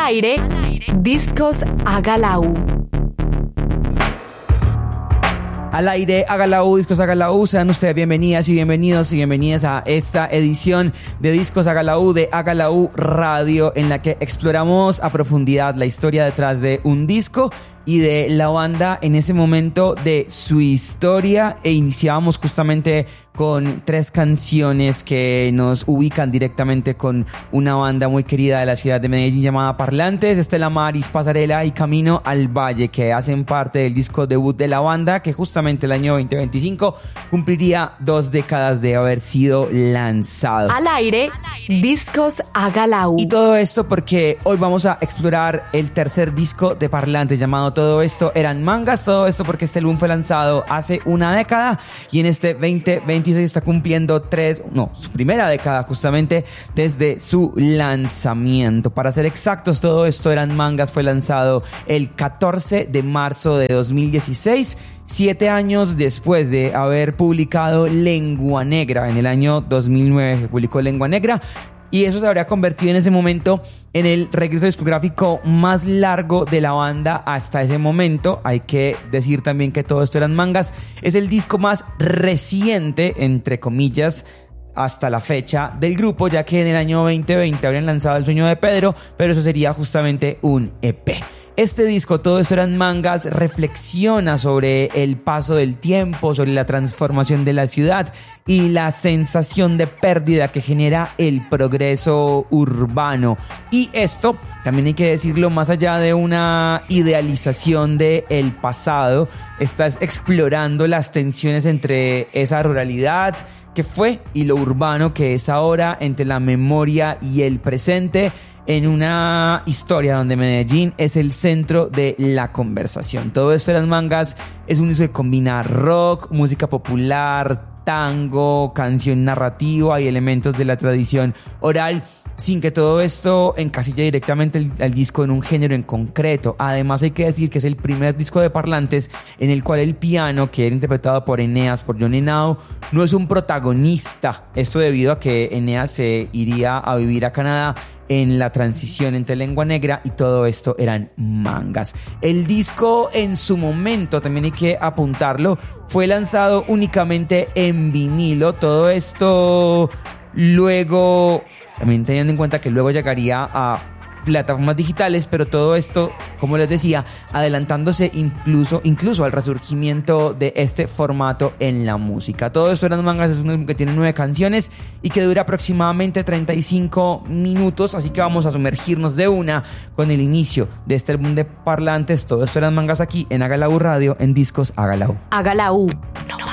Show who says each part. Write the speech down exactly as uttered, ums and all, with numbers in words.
Speaker 1: aire, Discos Hágala U.
Speaker 2: Al aire, Hágala U, Discos Hágala U. Sean ustedes bienvenidas y bienvenidos y bienvenidas a esta edición de Discos Hágala U de Hágala U Radio, en la que exploramos a profundidad la historia detrás de un disco y de la banda en ese momento de su historia, e iniciábamos justamente con tres canciones que nos ubican directamente con una banda muy querida de la ciudad de Medellín llamada Parlantes, Estela Maris, Pasarela y Camino al Valle, que hacen parte del disco debut de la banda, que justamente el año veinte veinticinco cumpliría dos décadas de haber sido lanzado.
Speaker 1: Al aire, Discos Hágala U.
Speaker 2: Y todo esto porque hoy vamos a explorar el tercer disco de Parlantes, llamado Todo Esto Eran Mangas. Todo esto porque este álbum fue lanzado hace una década y en este veinte veintiséis está cumpliendo tres, no, su primera década justamente desde su lanzamiento. Para ser exactos, Todo Esto Eran Mangas fue lanzado el catorce de marzo de dos mil dieciséis, siete años después de haber publicado Lengua Negra. En el año dos mil nueve se publicó Lengua Negra, y eso se habría convertido en ese momento en el regreso discográfico más largo de la banda hasta ese momento. Hay que decir también que Todo Esto Eran Mangas es el disco más reciente, entre comillas, hasta la fecha del grupo, ya que en el año veinte veinte habrían lanzado El Sueño de Pedro, pero eso sería justamente un E P. Este disco, Todo Esto Eran Mangas, reflexiona sobre el paso del tiempo, sobre la transformación de la ciudad y la sensación de pérdida que genera el progreso urbano. Y esto, también hay que decirlo, más allá de una idealización del pasado, estás explorando las tensiones entre esa ruralidad que fue y lo urbano que es ahora, entre la memoria y el presente, en una historia donde Medellín es el centro de la conversación. Todo Esto Eran Mangas es un uso que combina rock, música popular, tango, canción narrativa y elementos de la tradición oral, sin que todo esto encasille directamente el, el disco en un género en concreto. Además, hay que decir que es el primer disco de Parlantes en el cual el piano, que era interpretado por Eneas, por John Henao, no es un protagonista. Esto debido a que Eneas se iría a vivir a Canadá en la transición entre Lengua Negra y Todo Esto Eran Mangas. El disco, en su momento, también hay que apuntarlo, fue lanzado únicamente en vinilo. Todo esto luego, también teniendo en cuenta que luego llegaría a plataformas digitales, pero todo esto, como les decía, adelantándose incluso, incluso al resurgimiento de este formato en la música. Todo Esto Eran Mangas es un álbum que tiene nueve canciones y que dura aproximadamente treinta y cinco minutos, así que vamos a sumergirnos de una con el inicio de este álbum de Parlantes, Todo Esto Eran Mangas, aquí en Hágala U Radio, en Discos Hágala U.
Speaker 1: Hágala U. No.